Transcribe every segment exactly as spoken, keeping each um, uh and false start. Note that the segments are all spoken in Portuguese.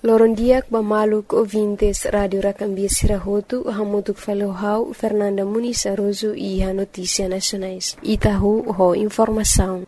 Loron diak bamaluk ouvintes Radio Racambia Sirahotu, hamutuk falohau Fernanda Muniz Aroso e a Notícia Nacionais. Itahu ho informação.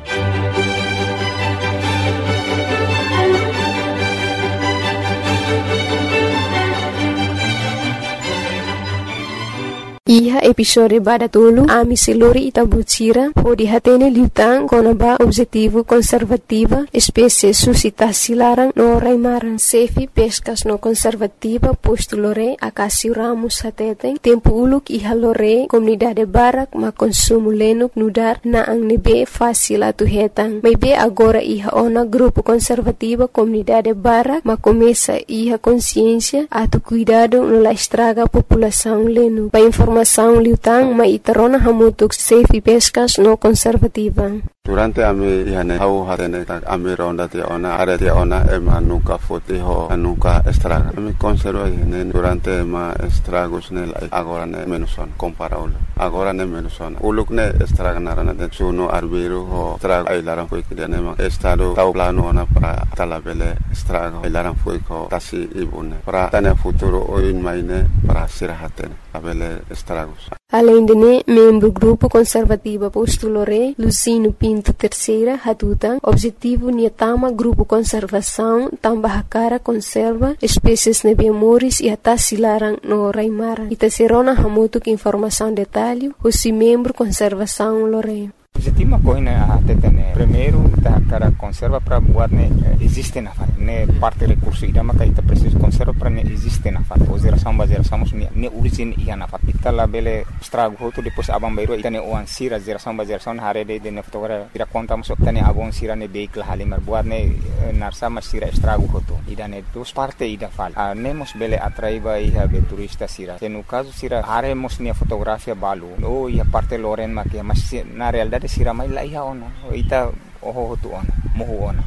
Iha episode bada tulu ami selori Itabutira ho dihatene liutang konaba objetivo conservativa espécie suscitasi larang no raimaran sefi pescas no conservativa posto lore akasi ramus hateteng tempo uluk iha lore comunidade barak ma consumo lenuk nudar na ang nebe fácil atu hetang may be agora iha ona grupo conservativa comunidade barak ma começa iha consciência atu cuidado no la estraga população lenu pa informação liutang ma itarona hamutuk safe pescas no conservativa. Durante ami ihane hau hatene tak ami ronda ti ona are ti ona ema nuka foti ho nuka estraga. Ami conserva ihane durante ma estragos ne agora ne menuson comparable. Agora ne menuson. Uluk ne estraga narana de suno arbiro ho estraga ai laran foi que ne ma estado tau plano ona para talabele estraga ai laran foi ko tasi ibune. Para tane futuro oin maine para sirahatene abele estragos. Além de ne, membro grupo conservativa postulore Lucino Pinto Terceira Hatuta, objetivo niatama grupo conservação tambah cara conserva espécies nebemoris e atasilarang no raimara. Itaserona hamutuk informação detalhe, o membro conservação lore. Objetivo coisa a tetene primeiro da cara conserva para buat ne existe na fat ne parte recurso ida maka ita preciso conserva para ne existe na fat o geração ba geração ne ne origin ia na fat ita la bele estrago hoto depois abang bairo ita ne oan sira geração ba geração hare de ne fotogra ira conta mo tane abon sira ne vehicle halimar buat ne narsa mas sira estrago hoto ida ne dos parte ida fal a nemos bele atraiba ia be turista sira se no caso sira hare mos ne fotografia balu o ia parte loren makia mas na realidade sira mai la iha ona ita oho tu ona mohu ona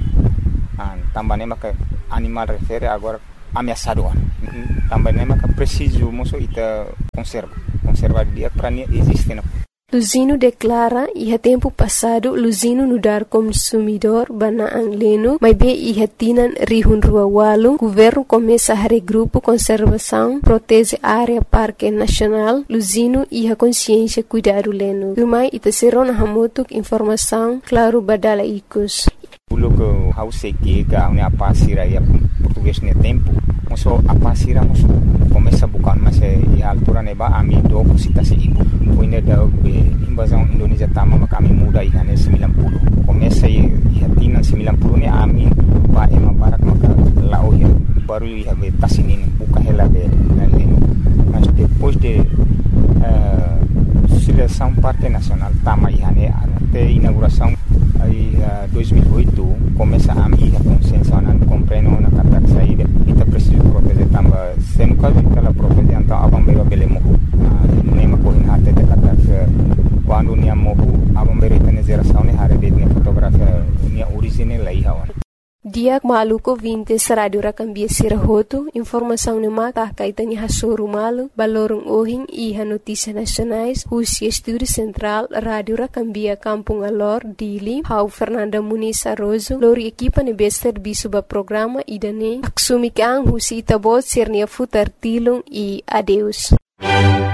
an tambane maka animal refere agora ameaçado ona tambane maka preciso moso ita conserva conserva dia para nie existe na Luzino declara iha tempo passado Luzino nudar consumidor bana ang leno may be iha tinan rihun rua walu governo começa a regrupo conservação protege área parque nacional Luzino iha consciência cuidado leno rumai ita serona hamutuk informação claro badala ikus Pulo que hau seki ka une apa sira ya português ne tempo moso apa sira moso começa bukan mas e altura neba ami do cita se ibu poine da be invasão Indonesia tama maka ami muda ihane sembilan puluh começa e hatina sembilan puluh ne ami ba ema barak maka lao ya baru iha be tasinin buka hela be nalin mas depois de uh, seleção parte nacional tama ihane até inauguração aí uh, dois mil e oito começa a minha consciência não compreendo na kata saída ita preciso proteger tamba se no caso ita la proteger então abang bero bele mohu nema ko hin hate de kata quando nia mohu abang bero ita ne geração ne hare de ne fotografia nia original la iha wan Diak maluko vintes Radio Racambia Sirahotu, informação ne maka kaitani hasuru malu, balorong ohing iha notícia nacionais, husi estúdio central Radio Racambia Kampung Alor, Dili, hau Fernanda Muniz Aroso, lori equipa ne bester bisuba programa idane, aksumik ang husi itabot sirnia futar tilong e adeus.